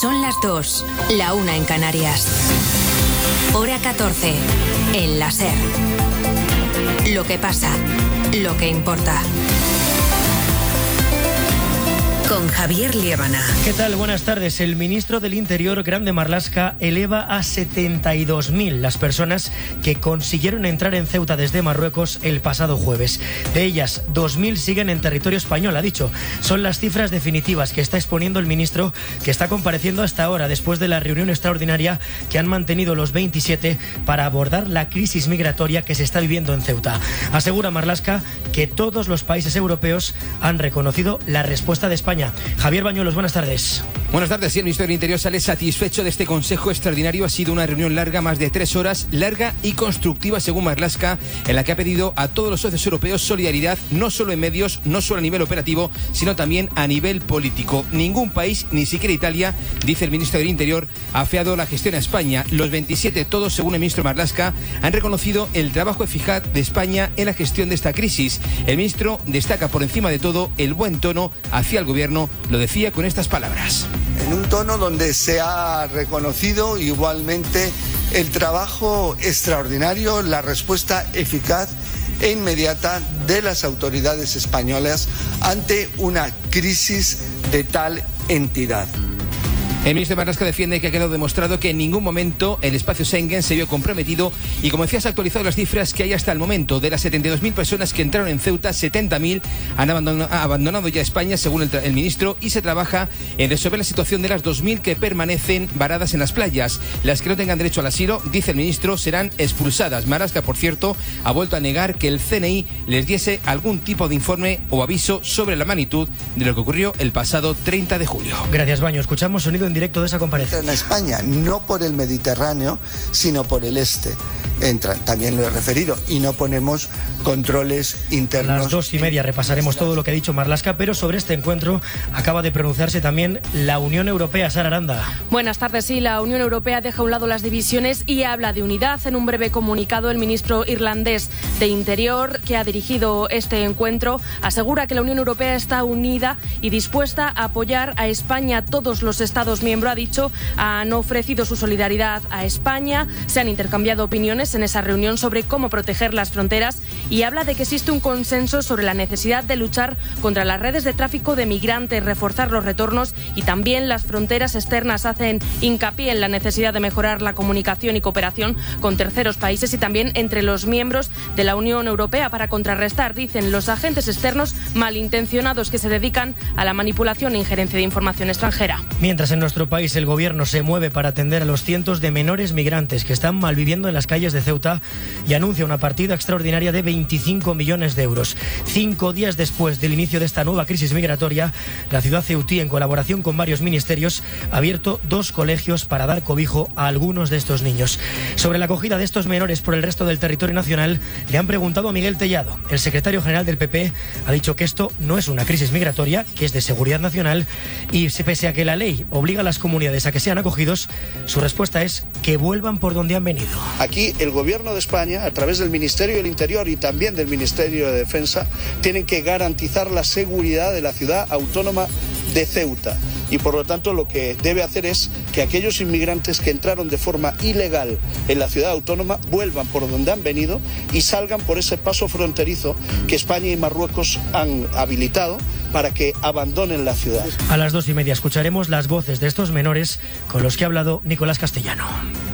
Son las 2, la 1 en Canarias. Hora 14, en la SER. Lo que pasa, lo que importa. Con Javier Liébana. ¿Qué tal? Buenas tardes. El ministro del Interior, Grande Marlaska, eleva a 72.000 las personas que consiguieron entrar en Ceuta desde Marruecos el pasado jueves. De ellas, 2.000 siguen en territorio español, ha dicho. Son las cifras definitivas que está exponiendo el ministro, que está compareciendo hasta ahora después de la reunión extraordinaria que han mantenido los 27 para abordar la crisis migratoria que se está viviendo en Ceuta. Asegura Marlaska que todos los países europeos han reconocido la respuesta de España. Javier Bañuelos, buenas tardes. Buenas tardes. Sí, el ministro del Interior sale satisfecho de este consejo extraordinario. Ha sido una reunión larga, más de 3 horas, larga y constructiva, según Marlaska, en la que ha pedido a todos los socios europeos solidaridad, no solo en medios, no solo a nivel operativo, sino también a nivel político. Ningún país, ni siquiera Italia, dice el ministro del Interior, ha afeado la gestión a España. Los 27, todos, según el ministro Marlaska, han reconocido el trabajo eficaz de España en la gestión de esta crisis. El ministro destaca por encima de todo el buen tono hacia el gobierno. Lo decía con estas palabras. En un tono donde se ha reconocido igualmente el trabajo extraordinario, la respuesta eficaz e inmediata de las autoridades españolas ante una crisis de tal entidad. El ministro Marlaska defiende que ha quedado demostrado que en ningún momento el espacio Schengen se vio comprometido y, como decía, se han actualizado las cifras que hay hasta el momento. De las 72.000 personas que entraron en Ceuta, 70.000 han abandonado ya España, según el ministro, y se trabaja en resolver la situación de las 2.000 que permanecen varadas en las playas. Las que no tengan derecho al asilo, dice el ministro, serán expulsadas. Marlaska, por cierto, ha vuelto a negar que el CNI les diese algún tipo de informe o aviso sobre la magnitud de lo que ocurrió el pasado 30 de julio. Gracias, Baño. Escuchamos sonido en directo de esa comparecencia. En España, no por el Mediterráneo, sino por el este. Entran, también lo he referido, y no ponemos controles internos. A las 2:30 repasaremos todo lo que ha dicho Marlaska, pero sobre este encuentro acaba de pronunciarse también la Unión Europea. Sara Aranda. Buenas tardes. Sí, la Unión Europea deja a un lado las divisiones y habla de unidad. En un breve comunicado, el ministro irlandés de Interior, que ha dirigido este encuentro, asegura que la Unión Europea está unida y dispuesta a apoyar a España. Todos los Estados miembros, ha dicho, han ofrecido su solidaridad a España. Se han intercambiado opiniones en esa reunión sobre cómo proteger las fronteras y habla de que existe un consenso sobre la necesidad de luchar contra las redes de tráfico de migrantes, reforzar los retornos y también las fronteras externas. Hacen hincapié en la necesidad de mejorar la comunicación y cooperación con terceros países y también entre los miembros de la Unión Europea para contrarrestar, dicen, los agentes externos malintencionados que se dedican a la manipulación e injerencia de información extranjera. Mientras en nuestro país el gobierno se mueve para atender a los cientos de menores migrantes que están malviviendo en las calles de Ceuta y anuncia una partida extraordinaria de 25 millones de euros. 5 días después del inicio de esta nueva crisis migratoria, la ciudad ceutí, en colaboración con varios ministerios, ha abierto 2 colegios para dar cobijo a algunos de estos niños. Sobre la acogida de estos menores por el resto del territorio nacional, le han preguntado a Miguel Tellado. El secretario general del PP ha dicho que esto no es una crisis migratoria, que es de seguridad nacional, y pese a que la ley obliga a las comunidades a que sean acogidos, su respuesta es que vuelvan por donde han venido. Aquí el Gobierno de España, a través del Ministerio del Interior y también del Ministerio de Defensa, tienen que garantizar la seguridad de la ciudad autónoma de Ceuta. Y por lo tanto lo que debe hacer es que aquellos inmigrantes que entraron de forma ilegal en la ciudad autónoma vuelvan por donde han venido y salgan por ese paso fronterizo que España y Marruecos han habilitado para que abandonen la ciudad. A las 2:30 escucharemos las voces de estos menores con los que ha hablado Nicolás Castellano.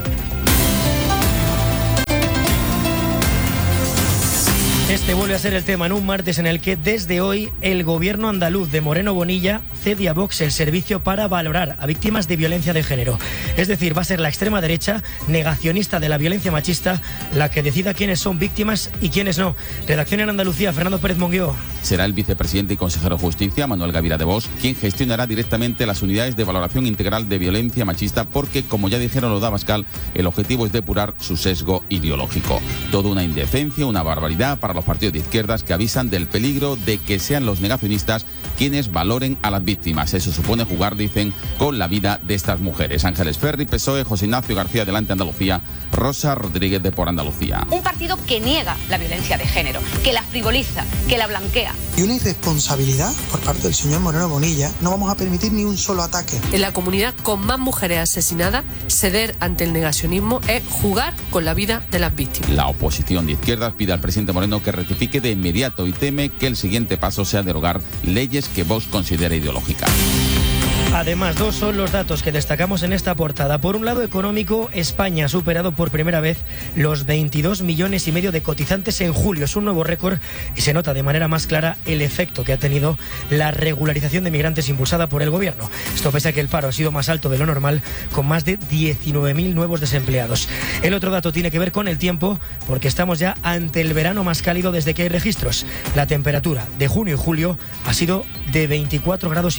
Este vuelve a ser el tema en un martes en el que desde hoy el gobierno andaluz de Moreno Bonilla cede a Vox el servicio para valorar a víctimas de violencia de género. Es decir, va a ser la extrema derecha, negacionista de la violencia machista, la que decida quiénes son víctimas y quiénes no. Redacción en Andalucía, Fernando Pérez Monguió. Será el vicepresidente y consejero de Justicia, Manuel Gavira de Vox, quien gestionará directamente las unidades de valoración integral de violencia machista porque, como ya dijeron los de Abascal, el objetivo es depurar su sesgo ideológico. Toda una indecencia, una barbaridad para los partidos de izquierdas que avisan del peligro de que sean los negacionistas quienes valoren a las víctimas. Eso supone jugar, dicen, con la vida de estas mujeres. Ángeles Ferri, PSOE, José Ignacio García, Adelante Andalucía, Rosa Rodríguez de Por Andalucía. Un partido que niega la violencia de género, que la frivoliza, que la blanquea. Y una irresponsabilidad por parte del señor Moreno Bonilla. No vamos a permitir ni un solo ataque. En la comunidad con más mujeres asesinadas, ceder ante el negacionismo es jugar con la vida de las víctimas. La oposición de izquierdas pide al presidente Moreno que rectifique de inmediato y teme que el siguiente paso sea derogar leyes que Vox considera ideológicas. Además, dos son los datos que destacamos en esta portada. Por un lado, económico, España ha superado por primera vez los 22,5 millones de cotizantes en julio. Es un nuevo récord y se nota de manera más clara el efecto que ha tenido la regularización de migrantes impulsada por el gobierno. Esto pese a que el paro ha sido más alto de lo normal, con más de 19.000 nuevos desempleados. El otro dato tiene que ver con el tiempo, porque estamos ya ante el verano más cálido desde que hay registros. La temperatura de junio y julio ha sido de 24,5 grados.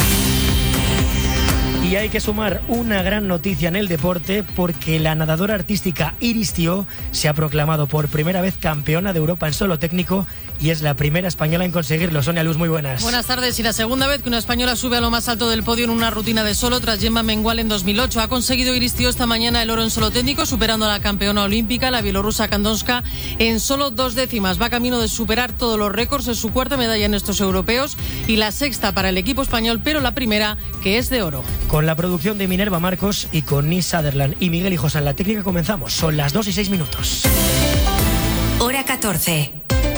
Y hay que sumar una gran noticia en el deporte, porque la nadadora artística Iris Tió se ha proclamado por primera vez campeona de Europa en solo técnico y es la primera española en conseguirlo. Sonia Luz, muy buenas. Buenas tardes. Y la segunda vez que una española sube a lo más alto del podio en una rutina de solo tras Gemma Mengual en 2008. Ha conseguido Iris Tió esta mañana el oro en solo técnico, superando a la campeona olímpica, la bielorrusa Kandonska, en solo 2 décimas. Va camino de superar todos los récords. Es su cuarta medalla en estos europeos y la sexta para el equipo español, pero la primera que es de oro. Con la producción de Minerva Marcos y con Nis Sutherland y Miguel Hijos en la técnica comenzamos. Son las 2:06. Hora 14.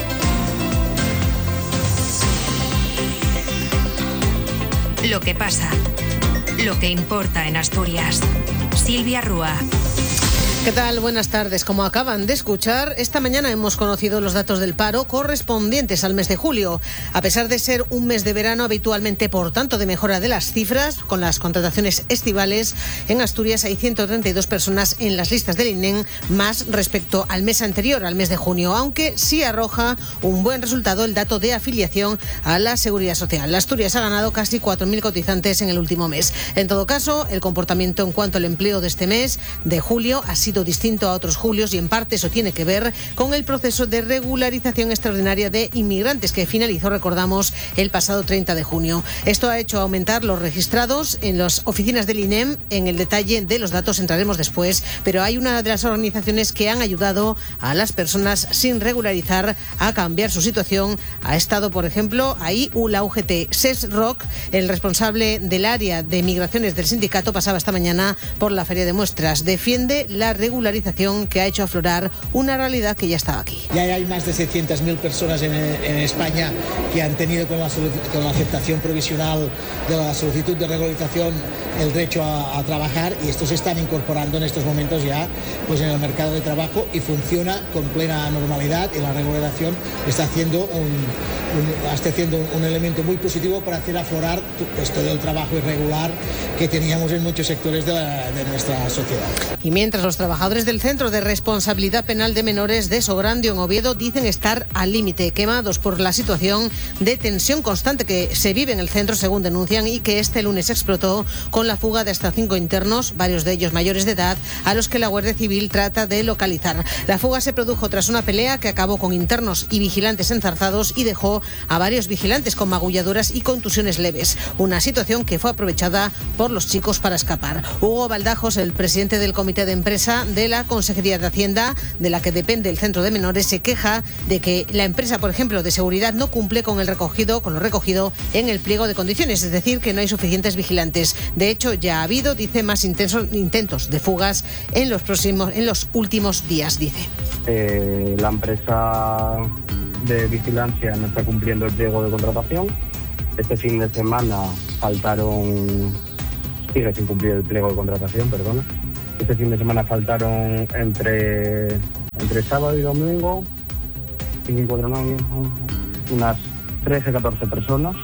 Lo que pasa, lo que importa en Asturias. Silvia Rúa. ¿Qué tal? Buenas tardes. Como acaban de escuchar, esta mañana hemos conocido los datos del paro correspondientes al mes de julio. A pesar de ser un mes de verano, habitualmente por tanto de mejora de las cifras, con las contrataciones estivales, en Asturias hay 132 personas en las listas del INEM, más respecto al mes anterior, al mes de junio, aunque sí arroja un buen resultado el dato de afiliación a la Seguridad Social. Asturias ha ganado casi 4.000 cotizantes en el último mes. En todo caso, el comportamiento en cuanto al empleo de este mes de julio ha sido distinto a otros julios y en parte eso tiene que ver con el proceso de regularización extraordinaria de inmigrantes que finalizó, recordamos, el pasado 30 de junio. Esto ha hecho aumentar los registrados en las oficinas del INEM. En el detalle de los datos entraremos después, pero hay una de las organizaciones que han ayudado a las personas sin regularizar a cambiar su situación. Ha estado, por ejemplo, ahí la UGT. SESROC, el responsable del área de migraciones del sindicato, pasaba esta mañana por la feria de muestras. Defiende la regularización que ha hecho aflorar una realidad que ya estaba aquí. Ya hay más de 600.000 personas en España que han tenido con la aceptación provisional de la solicitud de regularización el derecho a trabajar, y estos se están incorporando en estos momentos ya pues en el mercado de trabajo y funciona con plena normalidad, y la regularización está haciendo un elemento muy positivo para hacer aflorar pues todo el trabajo irregular que teníamos en muchos sectores de nuestra sociedad. Y mientras los trabajadores del Centro de Responsabilidad Penal de Menores de Sograndio en Oviedo dicen estar al límite, quemados por la situación de tensión constante que se vive en el centro, según denuncian, y que este lunes explotó con la fuga de hasta 5 internos, varios de ellos mayores de edad, a los que la Guardia Civil trata de localizar. La fuga se produjo tras una pelea que acabó con internos y vigilantes enzarzados y dejó a varios vigilantes con magulladuras y contusiones leves, una situación que fue aprovechada por los chicos para escapar. Hugo Baldajos, el presidente del Comité de Empresa de la Consejería de Hacienda, de la que depende el centro de menores, se queja de que la empresa, por ejemplo, de seguridad no cumple con lo recogido en el pliego de condiciones, es decir, que no hay suficientes vigilantes. De hecho, ya ha habido, dice, más intentos de fugas en los últimos días, dice. La empresa de vigilancia no está cumpliendo el pliego de contratación. Este fin de semana sigue sin cumplir el pliego de contratación, perdona. Este fin de semana faltaron entre sábado y domingo, unas 13 o 14 personas.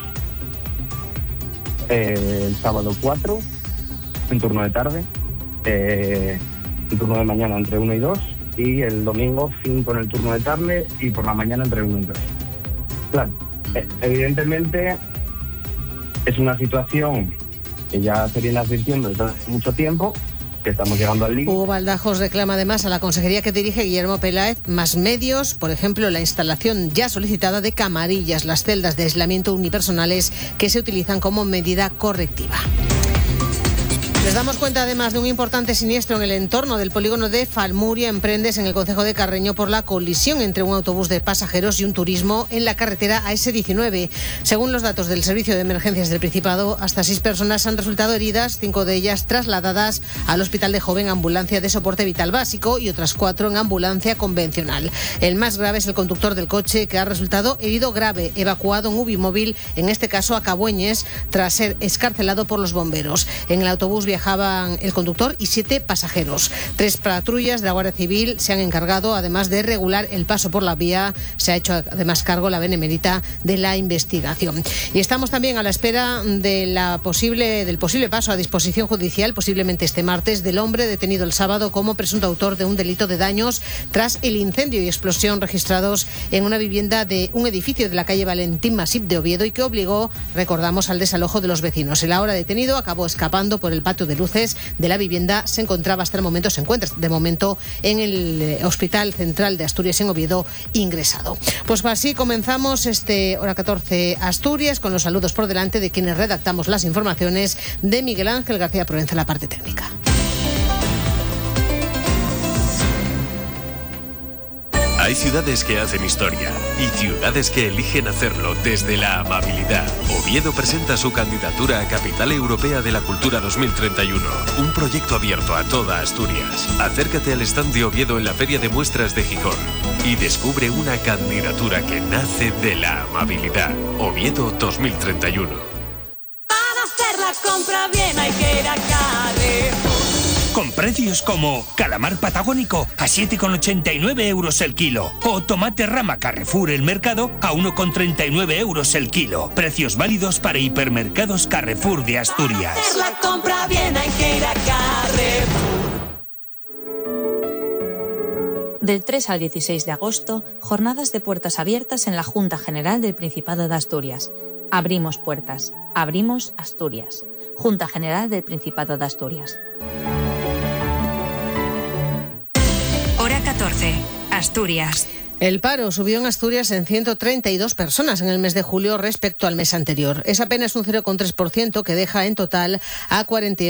El sábado 4, en turno de tarde. El turno de mañana entre 1 y 2. Y el domingo 5 en el turno de tarde y por la mañana entre 1 y 2. Claro, evidentemente es una situación que ya se viene advirtiendo desde hace mucho tiempo, que estamos llegando al límite. Hugo Baldajos reclama además a la consejería que dirige Guillermo Peláez más medios, por ejemplo, la instalación ya solicitada de camarillas, las celdas de aislamiento unipersonales que se utilizan como medida correctiva. Les damos cuenta además de un importante siniestro en el entorno del polígono de Falmuria, en Prendes, en el concejo de Carreño, por la colisión entre un autobús de pasajeros y un turismo en la carretera AS19. Según los datos del Servicio de Emergencias del Principado, hasta 6 personas han resultado heridas, 5 de ellas trasladadas al Hospital de Joven, ambulancia de soporte vital básico, y otras 4 en ambulancia convencional. El más grave es el conductor del coche, que ha resultado herido grave, evacuado en UBI móvil, en este caso a Cabueñes, tras ser excarcelado por los bomberos. En el autobús viajaban el conductor y 7 pasajeros. 3 patrullas de la Guardia Civil se han encargado, además de regular el paso por la vía. Se ha hecho además cargo la Benemérita de la investigación. Y estamos también a la espera de del posible paso a disposición judicial, posiblemente este martes, del hombre detenido el sábado como presunto autor de un delito de daños tras el incendio y explosión registrados en una vivienda de un edificio de la calle Valentín Masip de Oviedo, y que obligó, recordamos, al desalojo de los vecinos. El ahora detenido acabó escapando por el patio de luces de la vivienda. Se encuentra de momento en el Hospital Central de Asturias en Oviedo, ingresado. Pues así comenzamos Hora 14 Asturias, con los saludos por delante de quienes redactamos las informaciones, de Miguel Ángel García Provenza en la parte técnica. Hay ciudades que hacen historia y ciudades que eligen hacerlo desde la amabilidad. Oviedo presenta su candidatura a Capital Europea de la Cultura 2031, un proyecto abierto a toda Asturias. Acércate al stand de Oviedo en la Feria de Muestras de Gijón y descubre una candidatura que nace de la amabilidad. Oviedo 2031. Para hacer la compra bien hay que ir a Carrefour. Con precios como calamar patagónico a 7,89 euros el kilo o tomate rama Carrefour El Mercado a 1,39 euros el kilo. Precios válidos para hipermercados Carrefour de Asturias. Hacer la compra bien hay que ir a Carrefour. Del 3 al 16 de agosto, jornadas de puertas abiertas en la Junta General del Principado de Asturias. Abrimos puertas, abrimos Asturias. Junta General del Principado de Asturias. Hora 14, Asturias. El paro subió en Asturias en 132 personas en el mes de julio respecto al mes anterior. Es apenas un 0,3%, que deja en total a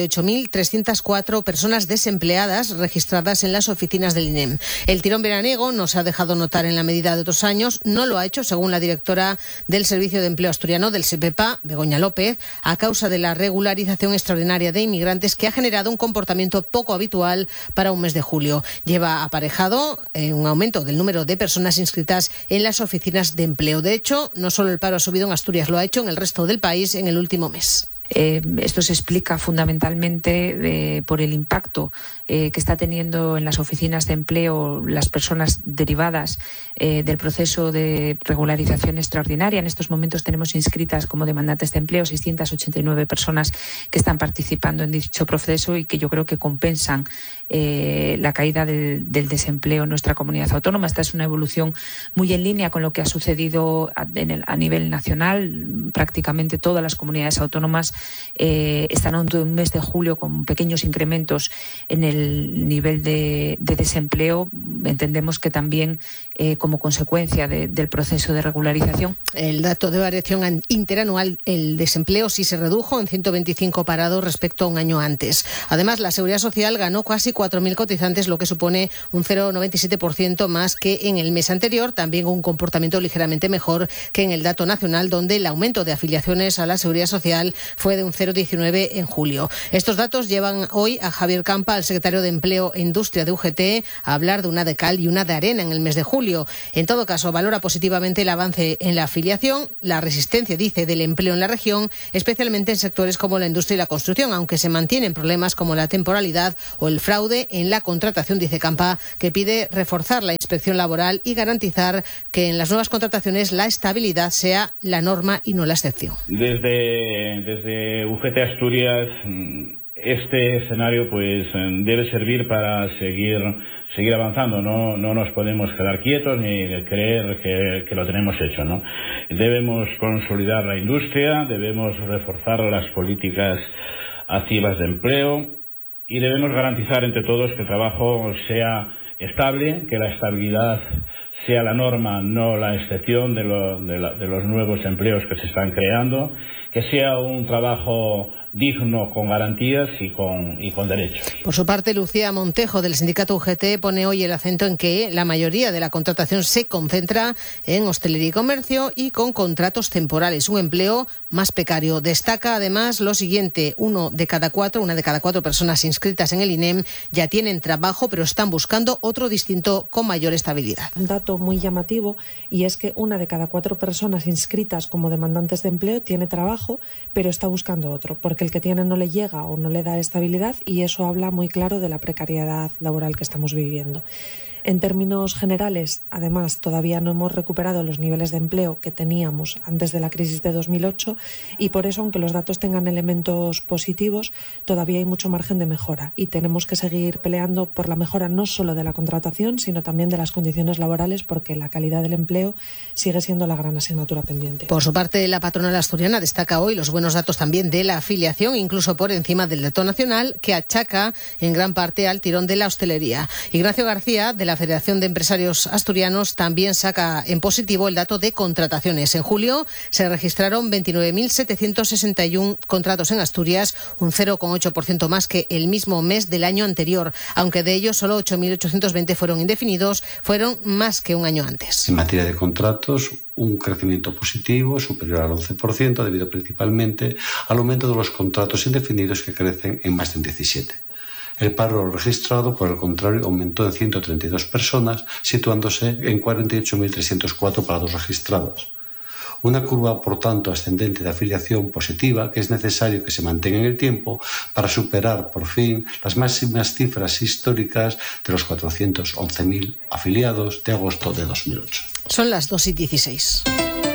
48.304 personas desempleadas registradas en las oficinas del INEM. El tirón veraniego no se ha dejado notar en la medida de otros años. No lo ha hecho, según la directora del Servicio de Empleo Asturiano del SEPEPA, Begoña López, a causa de la regularización extraordinaria de inmigrantes, que ha generado un comportamiento poco habitual para un mes de julio. Lleva aparejado un aumento del número de personas inscritas en las oficinas de empleo. De hecho, no solo el paro ha subido en Asturias, lo ha hecho en el resto del país en el último mes. Esto se explica fundamentalmente por el impacto que está teniendo en las oficinas de empleo las personas derivadas del proceso de regularización extraordinaria. En estos momentos tenemos inscritas como demandantes de empleo 689 personas que están participando en dicho proceso y que yo creo que compensan la caída del desempleo en nuestra comunidad autónoma. Esta es una evolución muy en línea con lo que ha sucedido a nivel nacional. Prácticamente todas las comunidades autónomas están en un mes de julio con pequeños incrementos en el nivel de desempleo. Entendemos que también como consecuencia del proceso de regularización. El dato de variación interanual, el desempleo sí se redujo en 125 parados respecto a un año antes. Además, la Seguridad Social ganó casi 4.000 cotizantes, lo que supone un 0,97% más que en el mes anterior. También un comportamiento ligeramente mejor que en el dato nacional, donde el aumento de afiliaciones a la Seguridad Social fue de un 0,19 en julio. Estos datos llevan hoy a Javier Campa, el secretario de Empleo e Industria de UGT, a hablar de una de cal y una de arena en el mes de julio. En todo caso, valora positivamente el avance en la afiliación, la resistencia, dice, del empleo en la región, especialmente en sectores como la industria y la construcción, aunque se mantienen problemas como la temporalidad o el fraude en la contratación, dice Campa, que pide reforzar la inspección laboral y garantizar que en las nuevas contrataciones la estabilidad sea la norma y no la excepción. Desde UGT Asturias, este escenario pues debe servir para seguir avanzando. No nos podemos quedar quietos ni creer que lo tenemos hecho, ¿no? Debemos consolidar la industria, debemos reforzar las políticas activas de empleo, y debemos garantizar entre todos que el trabajo sea estable, que la estabilidad sea la norma, no la excepción de los nuevos empleos que se están creando, que sea un trabajo digno, con garantías y con derechos. Por su parte, Lucía Montejo, del sindicato UGT, pone hoy el acento en que la mayoría de la contratación se concentra en hostelería y comercio y con contratos temporales, un empleo más precario. Destaca además lo siguiente: una de cada cuatro personas inscritas en el INEM ya tienen trabajo, pero están buscando otro distinto con mayor estabilidad. Un dato muy llamativo, y es que 1 de cada 4 personas inscritas como demandantes de empleo tiene trabajo, pero está buscando otro, porque el que tiene no le llega o no le da estabilidad, y eso habla muy claro de la precariedad laboral que estamos viviendo. En términos generales, además, todavía no hemos recuperado los niveles de empleo que teníamos antes de la crisis de 2008 y por eso, aunque los datos tengan elementos positivos, todavía hay mucho margen de mejora y tenemos que seguir peleando por la mejora no solo de la contratación, sino también de las condiciones laborales, porque la calidad del empleo sigue siendo la gran asignatura pendiente. Por su parte, la patronal asturiana destaca hoy los buenos datos también de la afiliación, incluso por encima del dato nacional, que achaca en gran parte al tirón de la hostelería. Ignacio García, de la Federación de Empresarios Asturianos, también saca en positivo el dato de contrataciones. En julio se registraron 29.761 contratos en Asturias, un 0,8% más que el mismo mes del año anterior, aunque de ellos solo 8.820 fueron indefinidos, fueron más que un año antes. En materia de contratos, un crecimiento positivo superior al 11%, debido principalmente al aumento de los contratos indefinidos, que crecen en más del 17%. El paro registrado, por el contrario, aumentó en 132 personas, situándose en 48.304 parados registrados. Una curva, por tanto, ascendente de afiliación positiva, que es necesario que se mantenga en el tiempo para superar, por fin, las máximas cifras históricas de los 411.000 afiliados de agosto de 2008. Son las 2:16.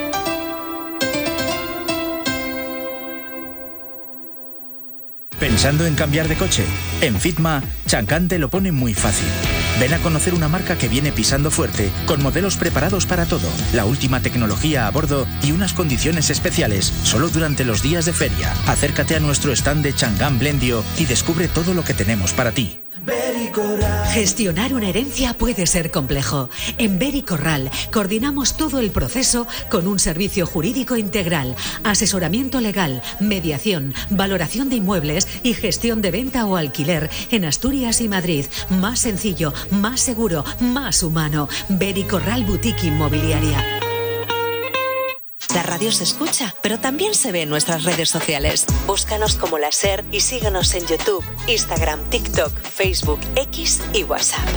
¿Pensando en cambiar de coche? En Fitma, Chang'an te lo pone muy fácil. Ven a conocer una marca que viene pisando fuerte, con modelos preparados para todo, la última tecnología a bordo y unas condiciones especiales solo durante los días de feria. Acércate a nuestro stand de Chang'an Blendio y descubre todo lo que tenemos para ti. Gestionar una herencia puede ser complejo. En Bericorral coordinamos todo el proceso con un servicio jurídico integral, asesoramiento legal, mediación, valoración de inmuebles y gestión de venta o alquiler en Asturias y Madrid. Más sencillo, más seguro, más humano. Bericorral Boutique Inmobiliaria. La radio se escucha, pero también se ve en nuestras redes sociales. Búscanos como La SER y síguenos en YouTube, Instagram, TikTok, Facebook, X y WhatsApp.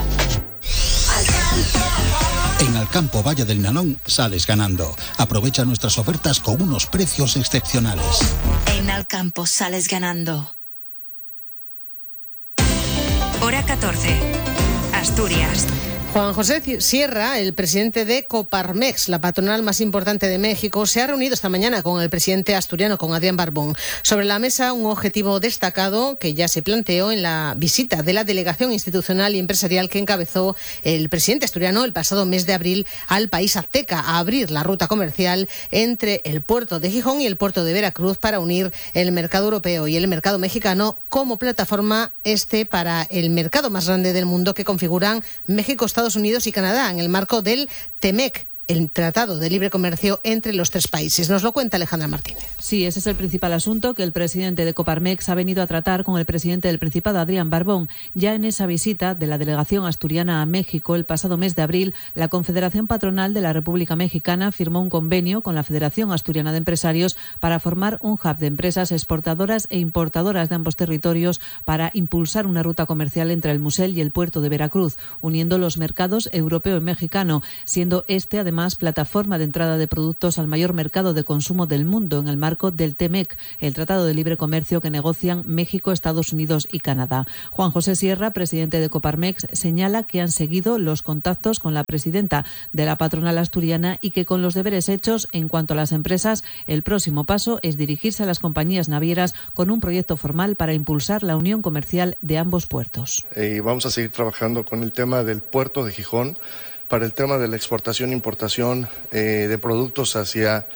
En Alcampo Valle del Nalón sales ganando. Aprovecha nuestras ofertas con unos precios excepcionales. En Alcampo sales ganando. Hora 14. Asturias. Juan José Sierra, el presidente de Coparmex, la patronal más importante de México, se ha reunido esta mañana con el presidente asturiano, con Adrián Barbón. Sobre la mesa, un objetivo destacado que ya se planteó en la visita de la delegación institucional y empresarial que encabezó el presidente asturiano el pasado mes de abril al país azteca, a abrir la ruta comercial entre el puerto de Gijón y el puerto de Veracruz para unir el mercado europeo y el mercado mexicano como plataforma para el mercado más grande del mundo que configuran México, Estados Unidos y Canadá en el marco del TEMEC, el Tratado de Libre Comercio entre los tres países. Nos lo cuenta Alejandra Martínez. Sí, ese es el principal asunto que el presidente de Coparmex ha venido a tratar con el presidente del Principado, Adrián Barbón. Ya en esa visita de la delegación asturiana a México el pasado mes de abril, la Confederación Patronal de la República Mexicana firmó un convenio con la Federación Asturiana de Empresarios para formar un hub de empresas exportadoras e importadoras de ambos territorios para impulsar una ruta comercial entre el Musel y el puerto de Veracruz, uniendo los mercados europeo y mexicano, siendo este además plataforma de entrada de productos al mayor mercado de consumo del mundo en el marco del TEMEC, el Tratado de Libre Comercio que negocian México, Estados Unidos y Canadá. Juan José Sierra, presidente de Coparmex, señala que han seguido los contactos con la presidenta de la patronal asturiana y que con los deberes hechos en cuanto a las empresas, el próximo paso es dirigirse a las compañías navieras con un proyecto formal para impulsar la unión comercial de ambos puertos. Vamos a seguir trabajando con el tema del puerto de Gijón, para el tema de la exportación e importación de productos hacia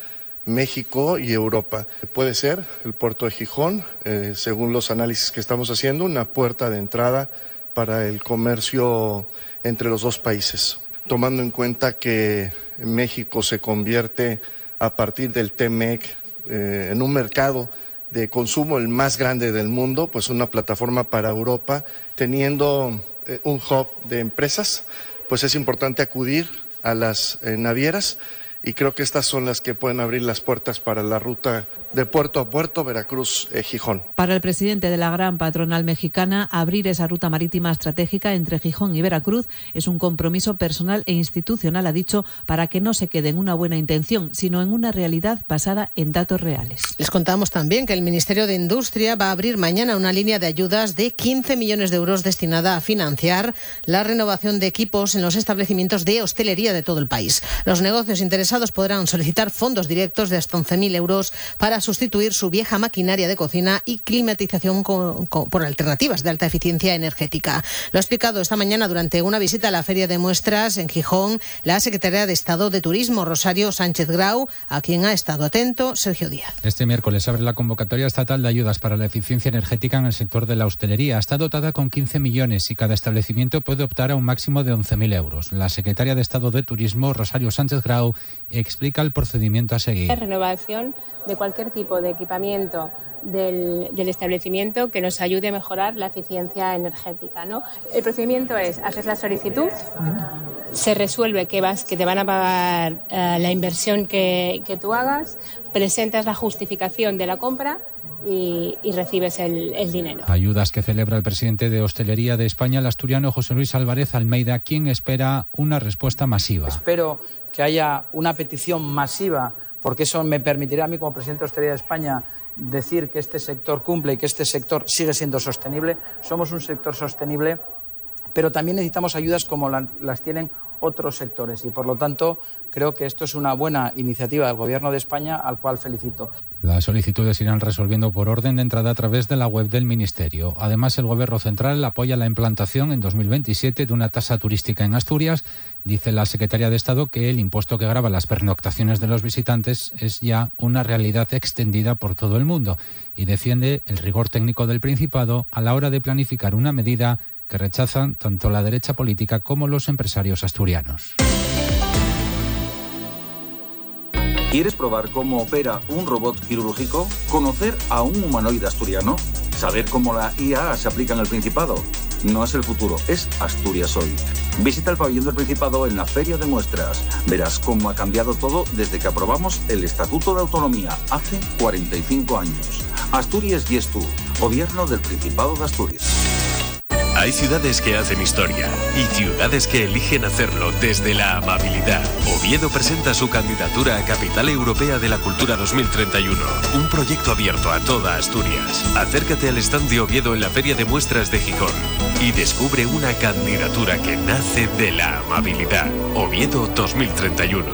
México y Europa. Puede ser el puerto de Gijón, según los análisis que estamos haciendo, una puerta de entrada para el comercio entre los dos países. Tomando en cuenta que México se convierte a partir del TMEC en un mercado de consumo el más grande del mundo, pues una plataforma para Europa, teniendo un hub de empresas, pues es importante acudir a las navieras y creo que estas son las que pueden abrir las puertas para la ruta de puerto a puerto, Veracruz-Gijón. Para el presidente de la gran patronal mexicana, abrir esa ruta marítima estratégica entre Gijón y Veracruz es un compromiso personal e institucional, ha dicho, para que no se quede en una buena intención, sino en una realidad basada en datos reales. Les contamos también que el Ministerio de Industria va a abrir mañana una línea de ayudas de 15 millones de euros destinada a financiar la renovación de equipos en los establecimientos de hostelería de todo el país. Los negocios interesados podrán solicitar fondos directos de hasta 11.000 euros para sustituir su vieja maquinaria de cocina y climatización por alternativas de alta eficiencia energética. Lo ha explicado esta mañana durante una visita a la Feria de Muestras en Gijón la secretaria de Estado de Turismo, Rosario Sánchez Grau, a quien ha estado atento Sergio Díaz. Este miércoles abre la convocatoria estatal de ayudas para la eficiencia energética en el sector de la hostelería. Está dotada con 15 millones y cada establecimiento puede optar a un máximo de 11.000 euros. La secretaria de Estado de Turismo, Rosario Sánchez Grau, explica el procedimiento a seguir. La renovación de cualquier tipo de equipamiento del establecimiento que nos ayude a mejorar la eficiencia energética, ¿no? El procedimiento es, haces la solicitud, se resuelve que te van a pagar la inversión que tú hagas, presentas la justificación de la compra y recibes el dinero. Ayudas que celebra el presidente de Hostelería de España, el asturiano José Luis Álvarez Almeida, quien espera una respuesta masiva. Espero que haya una petición masiva, porque eso me permitirá a mí como presidente de Hostelería de España decir que este sector cumple y que este sector sigue siendo sostenible. Somos un sector sostenible, pero también necesitamos ayudas como las tienen otros sectores y, por lo tanto, creo que esto es una buena iniciativa del Gobierno de España, al cual felicito. Las solicitudes irán resolviendo por orden de entrada a través de la web del Ministerio. Además, el Gobierno central apoya la implantación en 2027 de una tasa turística en Asturias. Dice la secretaria de Estado que el impuesto que grava las pernoctaciones de los visitantes es ya una realidad extendida por todo el mundo y defiende el rigor técnico del Principado a la hora de planificar una medida que rechazan tanto la derecha política como los empresarios asturianos. ¿Quieres probar cómo opera un robot quirúrgico? ¿Conocer a un humanoide asturiano? ¿Saber cómo la IA se aplica en el Principado? No es el futuro, es Asturias hoy. Visita el pabellón del Principado en la Feria de Muestras. Verás cómo ha cambiado todo desde que aprobamos el Estatuto de Autonomía hace 45 años. Asturias y es tú, Gobierno del Principado de Asturias. Hay ciudades que hacen historia y ciudades que eligen hacerlo desde la amabilidad. Oviedo presenta su candidatura a Capital Europea de la Cultura 2031, un proyecto abierto a toda Asturias. Acércate al stand de Oviedo en la Feria de Muestras de Gijón y descubre una candidatura que nace de la amabilidad. Oviedo 2031.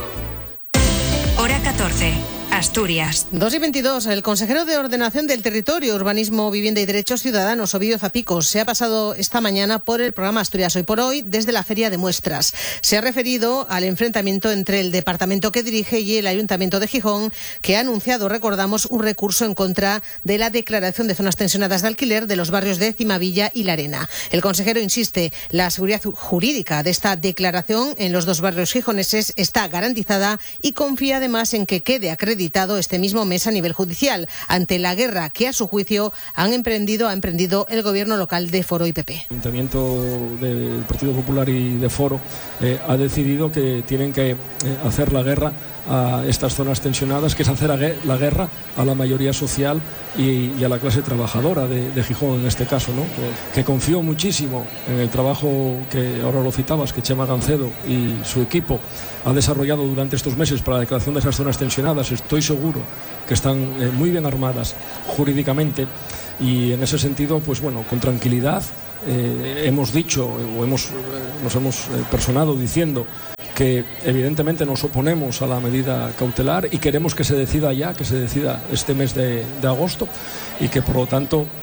Hora 14. Asturias. 2:22. El consejero de Ordenación del Territorio, Urbanismo, Vivienda y Derechos Ciudadanos, Ovidio Zapicos, se ha pasado esta mañana por el programa Asturias Hoy por Hoy desde la Feria de Muestras. Se ha referido al enfrentamiento entre el departamento que dirige y el Ayuntamiento de Gijón, que ha anunciado, recordamos, un recurso en contra de la declaración de zonas tensionadas de alquiler de los barrios de Cimavilla y La Arena. El consejero insiste, la seguridad jurídica de esta declaración en los dos barrios gijoneses está garantizada y confía además en que quede acreditado este mismo mes a nivel judicial ante la guerra que, a su juicio, ha emprendido el gobierno local de Foro y PP. El Ayuntamiento del Partido Popular y de Foro ha decidido que tienen que hacer la guerra a estas zonas tensionadas, que es hacer la guerra a la mayoría social y a la clase trabajadora de Gijón en este caso, ¿no? Que confío muchísimo en el trabajo que ahora lo citabas, que Chema Gancedo y su equipo ha desarrollado durante estos meses para la declaración de esas zonas tensionadas. Estoy seguro que están muy bien armadas jurídicamente y en ese sentido, pues bueno, con tranquilidad hemos dicho o nos hemos personado diciendo que evidentemente nos oponemos a la medida cautelar y queremos que se decida ya, que se decida este mes de agosto y que por lo tanto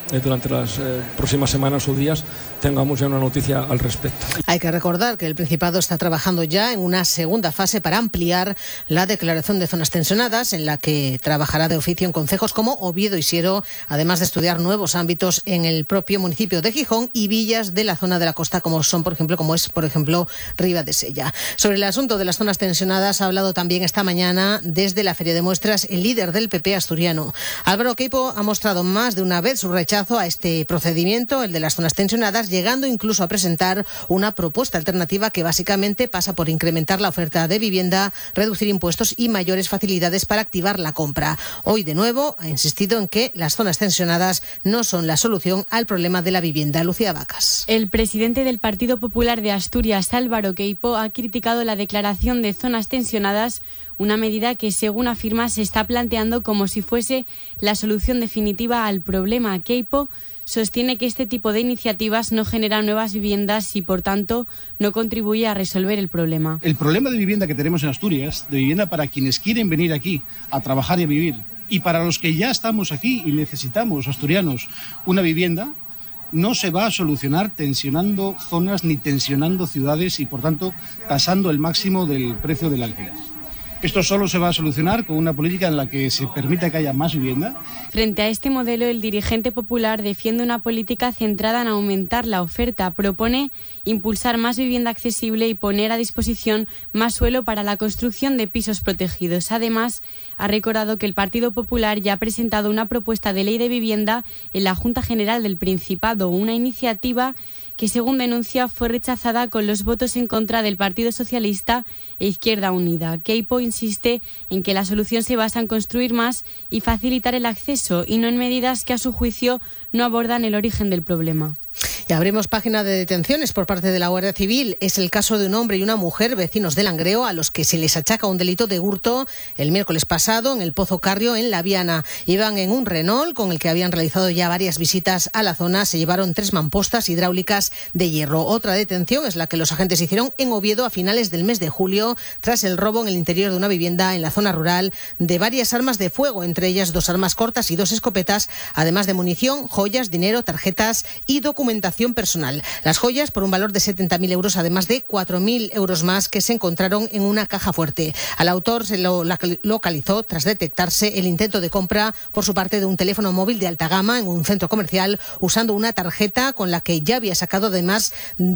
durante las próximas semanas o días tengamos ya una noticia al respecto. Hay que recordar que el Principado está trabajando ya en una segunda fase para ampliar la declaración de zonas tensionadas, en la que trabajará de oficio en concejos como Oviedo y Siero, además de estudiar nuevos ámbitos en el propio municipio de Gijón y villas de la zona de la costa, como es por ejemplo Ribadesella. Sobre el asunto de las zonas tensionadas ha hablado también esta mañana desde la Feria de Muestras el líder del PP asturiano. Álvaro Queipo ha mostrado más de una vez su rechazo a este procedimiento, el de las zonas tensionadas, llegando incluso a presentar una propuesta alternativa que básicamente pasa por incrementar la oferta de vivienda, reducir impuestos y mayores facilidades para activar la compra. Hoy, de nuevo, ha insistido en que las zonas tensionadas no son la solución al problema de la vivienda. Lucía Vacas. El presidente del Partido Popular de Asturias, Álvaro Queipo, ha criticado la declaración de zonas tensionadas, una medida que, según afirma, se está planteando como si fuese la solución definitiva al problema. Queipo sostiene que este tipo de iniciativas no generan nuevas viviendas y, por tanto, no contribuye a resolver el problema. El problema de vivienda que tenemos en Asturias, de vivienda para quienes quieren venir aquí a trabajar y a vivir, y para los que ya estamos aquí y necesitamos, asturianos, una vivienda, no se va a solucionar tensionando zonas ni tensionando ciudades y, por tanto, tasando el máximo del precio del alquiler. Esto solo se va a solucionar con una política en la que se permita que haya más vivienda. Frente a este modelo, el dirigente popular defiende una política centrada en aumentar la oferta. Propone impulsar más vivienda accesible y poner a disposición más suelo para la construcción de pisos protegidos. Además, ha recordado que el Partido Popular ya ha presentado una propuesta de ley de vivienda en la Junta General del Principado, una iniciativa que, según denuncia, fue rechazada con los votos en contra del Partido Socialista e Izquierda Unida. Queipo insiste en que la solución se basa en construir más y facilitar el acceso, y no en medidas que, a su juicio, no abordan el origen del problema. Y abrimos página de detenciones por parte de la Guardia Civil. Es el caso de un hombre y una mujer, vecinos de Langreo, a los que se les achaca un delito de hurto el miércoles pasado en el Pozo Carrio, en La Viana. Iban en un Renault con el que habían realizado ya varias visitas a la zona. Se llevaron 3 mampostas hidráulicas de hierro. Otra detención es la que los agentes hicieron en Oviedo a finales del mes de julio, tras el robo en el interior de una vivienda en la zona rural de varias armas de fuego, entre ellas 2 armas cortas y 2 escopetas, además de munición, joyas, dinero, tarjetas y documentación personal. Las joyas por un valor de 70.000 euros, además de 4.000 euros más que se encontraron en una caja fuerte. Al autor se lo localizó tras detectarse el intento de compra por su parte de un teléfono móvil de alta gama en un centro comercial, usando una tarjeta con la que ya había sacado además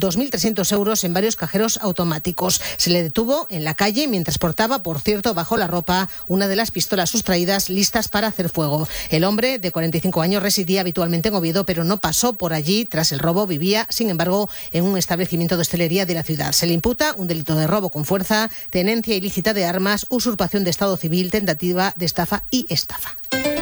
2.300 euros en varios cajeros automáticos. Se le detuvo en la calle mientras portaba, por cierto, bajo la ropa, una de las pistolas sustraídas listas para hacer fuego. El hombre, de 45 años, residía habitualmente en Oviedo, pero no pasó por allí tras el robo. Vivía, sin embargo, en un establecimiento de hostelería de la ciudad. Se le imputa un delito de robo con fuerza, tenencia ilícita de armas, usurpación de estado civil, tentativa de estafa y estafa.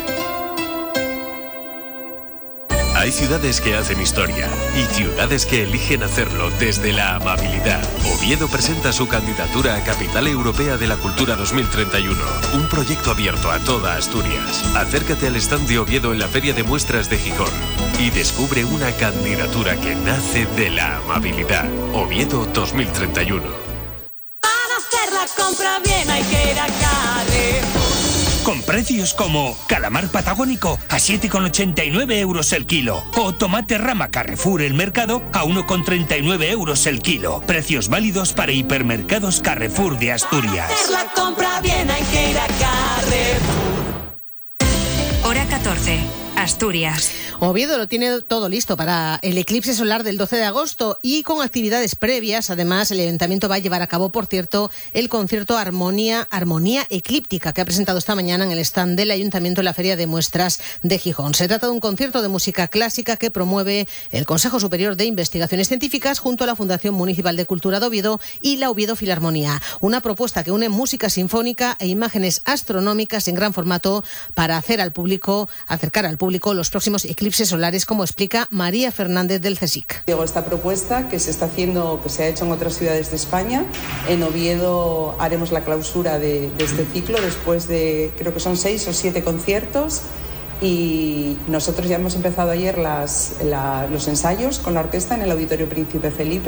Hay ciudades que hacen historia y ciudades que eligen hacerlo desde la amabilidad. Oviedo presenta su candidatura a Capital Europea de la Cultura 2031, un proyecto abierto a toda Asturias. Acércate al stand de Oviedo en la Feria de Muestras de Gijón y descubre una candidatura que nace de la amabilidad. Oviedo 2031. Para hacer la compra bien hay que ir a Carrefour. Con precios como calamar patagónico a 7,89 euros el kilo o tomate rama Carrefour El Mercado a 1,39 euros el kilo. Precios válidos para hipermercados Carrefour de Asturias. Para hacer la compra bien hay que ir a Carrefour. Hora 14. Asturias. Oviedo lo tiene todo listo para el eclipse solar del 12 de agosto y con actividades previas. Además, el Ayuntamiento va a llevar a cabo, por cierto, el concierto Armonía Eclíptica, que ha presentado esta mañana en el stand del Ayuntamiento en la Feria de Muestras de Gijón. Se trata de un concierto de música clásica que promueve el Consejo Superior de Investigaciones Científicas junto a la Fundación Municipal de Cultura de Oviedo y la Oviedo Filarmonía. Una propuesta que une música sinfónica e imágenes astronómicas en gran formato para acercar al público los próximos eclipses solares, como explica María Fernández del CSIC. Esta propuesta que se está haciendo, que se ha hecho en otras ciudades de España, en Oviedo haremos la clausura de este ciclo después de, creo que son 6 o 7 conciertos, y nosotros ya hemos empezado ayer los ensayos con la orquesta en el Auditorio Príncipe Felipe.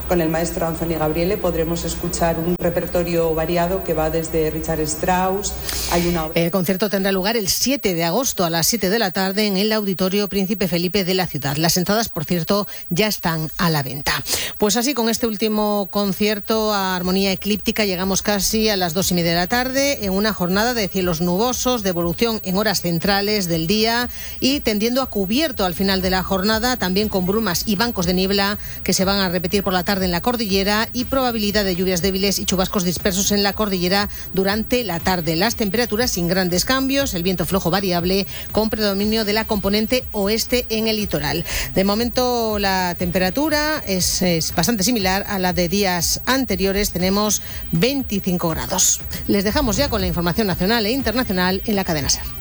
con el maestro Anthony Gabriele podremos escuchar un repertorio variado que va desde Richard Strauss. El concierto tendrá lugar el 7 de agosto a las 7 de la tarde en el Auditorio Príncipe Felipe de la ciudad. Las entradas, por cierto, ya están a la venta. Pues así, con este último concierto a Armonía Eclíptica llegamos casi a las 2:30 de la tarde en una jornada de cielos nubosos, de evolución en horas centrales del día y tendiendo a cubierto al final de la jornada, también con brumas y bancos de niebla que se van a repetir por la tarde en la cordillera y probabilidad de lluvias débiles y chubascos dispersos en la cordillera durante la tarde. Las temperaturas sin grandes cambios, el viento flojo variable con predominio de la componente oeste en el litoral. De momento la temperatura es bastante similar a la de días anteriores, tenemos 25 grados. Les dejamos ya con la información nacional e internacional en la cadena SER.